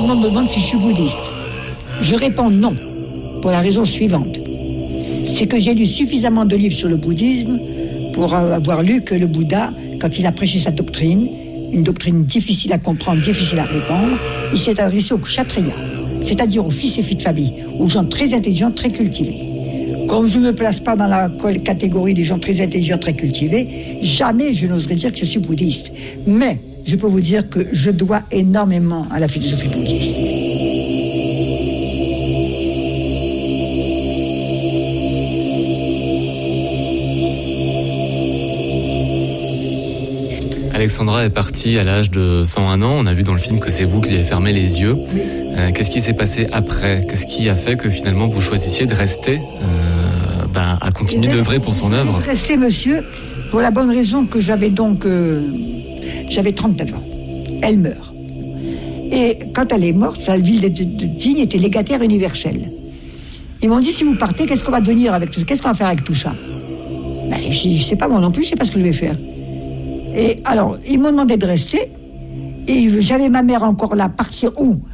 monde me demande si je suis bouddhiste. Je réponds non, pour la raison suivante. C'est que j'ai lu suffisamment de livres sur le bouddhisme pour avoir lu que le Bouddha, quand il a prêché sa doctrine, une doctrine difficile à comprendre, difficile à répandre, il s'est adressé aux kshatriyas, c'est-à-dire aux fils et filles de famille, aux gens très intelligents, très cultivés. Comme je ne me place pas dans la catégorie des gens très intelligents, très cultivés, jamais je n'oserais dire que je suis bouddhiste. Mais je peux vous dire que je dois énormément à la philosophie bouddhiste. Alexandra est partie à l'âge de 101 ans. On a vu dans le film que c'est vous qui lui avez fermé les yeux. Qu'est-ce qui s'est passé après ? Qu'est-ce qui a fait que finalement vous choisissiez de rester à continuer d'œuvrer pour son œuvre ? Rester, monsieur, pour la bonne raison que j'avais 39 ans. Elle meurt. Et quand elle est morte, la ville de Digne était légataire universelle. Ils m'ont dit, si vous partez, qu'est-ce qu'on va devenir avec tout ça ? Qu'est-ce qu'on va faire avec tout ça ? Je ne sais pas, moi non plus, je ne sais pas ce que je vais faire. Et alors, ils m'ont demandé de rester. Et j'avais ma mère encore là, partir où ?